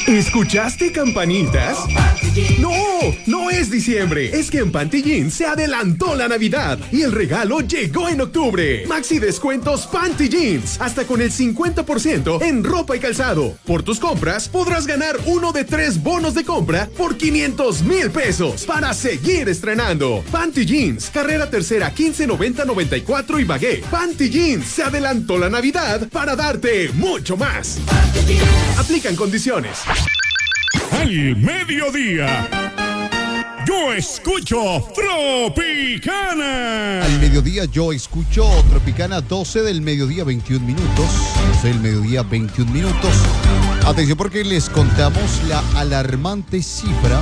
¿Escuchaste campanitas? No, no es diciembre. Es que en Panty Jeans se adelantó la Navidad y el regalo llegó en octubre. Maxi descuentos Panty Jeans, hasta con el 50% en ropa y calzado. Por tus compras podrás ganar uno de 3 bonos de compra por 500,000 pesos para seguir estrenando. Panty Jeans, carrera tercera 1590-94 Ibagué. Panty Jeans, se adelantó la Navidad para darte mucho más. Aplican condiciones. Al mediodía, yo escucho Tropicana. Al mediodía yo escucho Tropicana, 12 del mediodía, 21 minutos. 12 del mediodía, 21 minutos. Atención porque les contamos la alarmante cifra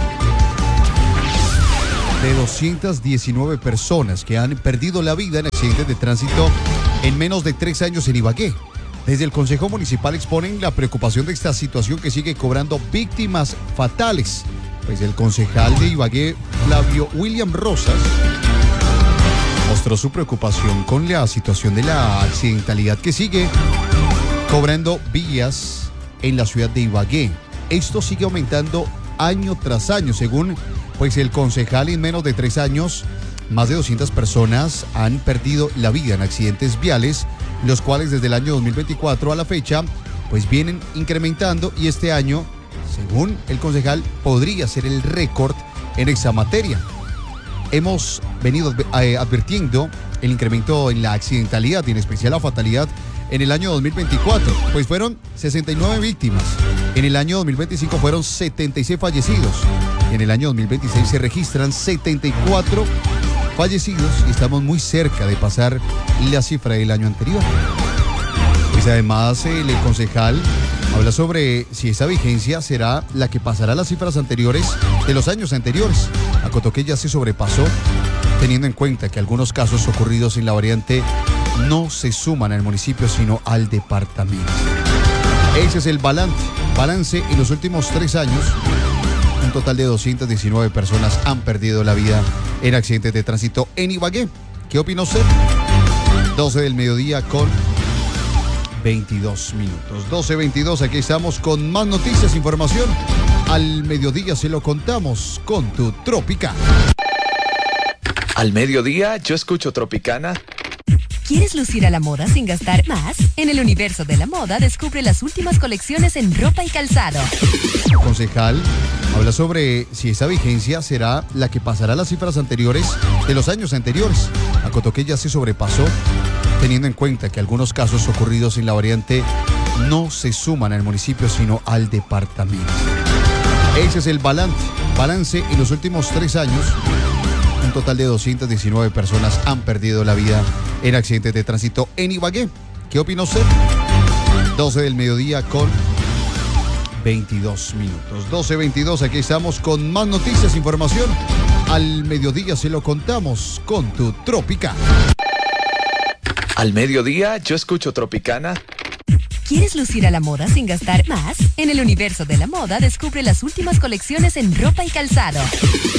de 219 personas que han perdido la vida en accidentes de tránsito en menos de 3 años en Ibagué. Desde el Consejo Municipal exponen la preocupación de esta situación que sigue cobrando víctimas fatales. Pues el concejal de Ibagué, Flavio William Rosas, mostró su preocupación con la situación de la accidentalidad que sigue cobrando vías en la ciudad de Ibagué. Esto sigue aumentando año tras año. Según pues el concejal, en menos de 3 años, más de 200 personas han perdido la vida en accidentes viales, los cuales desde el año 2024 a la fecha pues vienen incrementando, y este año, según el concejal, podría ser el récord en esa materia. Hemos venido advirtiendo el incremento en la accidentalidad y en especial la fatalidad en el año 2024, pues fueron 69 víctimas. En el año 2025 fueron 76 fallecidos. En el año 2026 se registran 74 fallecidos y estamos muy cerca de pasar la cifra del año anterior. Pues además el concejal habla sobre si esa vigencia será la que pasará las cifras anteriores de los años anteriores. Acotó que ya se sobrepasó, teniendo en cuenta que algunos casos ocurridos en la variante no se suman al municipio sino al departamento. Ese es el balance en los últimos 3 años. Un total de 219 personas han perdido la vida en accidentes de tránsito en Ibagué. ¿Qué opina usted? 12 del mediodía con 22 minutos. 12:22, aquí estamos con más noticias, información. Al mediodía se lo contamos con tu Tropicana. Al mediodía yo escucho Tropicana. ¿Quieres lucir a la moda sin gastar más? En el universo de la moda descubre las últimas colecciones en ropa y calzado. El concejal habla sobre si esa vigencia será la que pasará las cifras anteriores de los años anteriores. Acotó que ya se sobrepasó, teniendo en cuenta que algunos casos ocurridos en la variante no se suman al municipio sino al departamento. Ese es el balance en los últimos 3 años. Un total de 219 personas han perdido la vida en accidentes de tránsito en Ibagué. ¿Qué opina usted? 12 del mediodía con 22 minutos. 12:22, aquí estamos con más noticias, información. Al mediodía se lo contamos con tu Tropicana. Al mediodía yo escucho Tropicana. ¿Quieres lucir a la moda sin gastar más? En el universo de la moda descubre las últimas colecciones en ropa y calzado.